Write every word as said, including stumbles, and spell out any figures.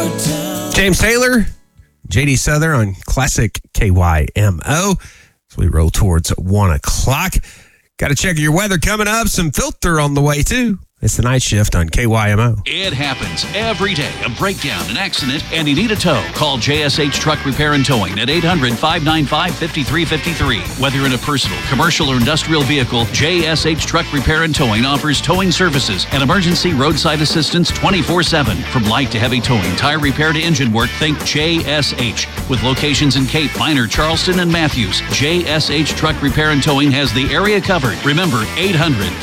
James Taylor, J D Souther on Classic K Y M O. As we roll towards one o'clock. Got to check your weather coming up. Some filter on the way, too. It's the night shift on K Y M O. It happens every day. A breakdown, an accident, and you need a tow. Call J S H Truck Repair and Towing at eight hundred, five nine five, five three five three. Whether in a personal, commercial, or industrial vehicle, J S H Truck Repair and Towing offers towing services and emergency roadside assistance twenty-four seven. From light to heavy towing, tire repair to engine work, think J S H. With locations in Cape, Minor, Charleston, and Matthews, J S H Truck Repair and Towing has the area covered. Remember, eight hundred